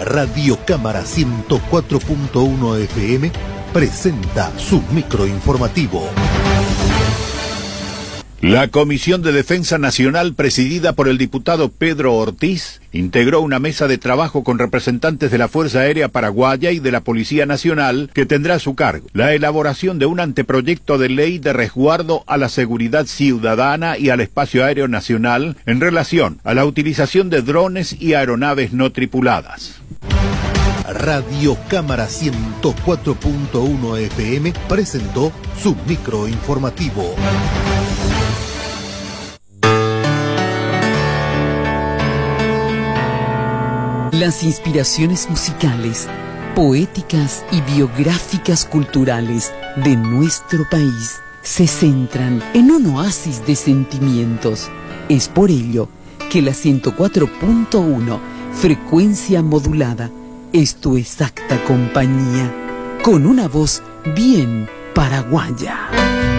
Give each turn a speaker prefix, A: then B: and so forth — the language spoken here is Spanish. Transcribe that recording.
A: Radio Cámara 104.1 FM presenta su microinformativo.
B: La Comisión de Defensa Nacional, presidida por el diputado Pedro Ortiz, integró una mesa de trabajo con representantes de la Fuerza Aérea Paraguaya y de la Policía Nacional, que tendrá a su cargo la elaboración de un anteproyecto de ley de resguardo a la seguridad ciudadana y al espacio aéreo nacional en relación a la utilización de drones y aeronaves no tripuladas.
A: Radio Cámara 104.1 FM presentó su microinformativo.
C: Las inspiraciones musicales, poéticas y biográficas culturales de nuestro país se centran en un oasis de sentimientos. Es por ello que la 104.1, frecuencia modulada, es tu exacta compañía, con una voz bien paraguaya.